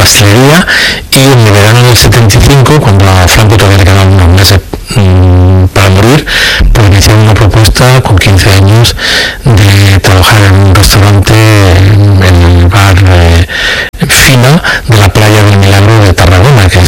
pastelería, y en el verano del 75, cuando a Franco todavía le quedaban unos meses para morir, pues me hicieron una propuesta con 15 años de trabajar en un restaurante en el bar Fina de la playa del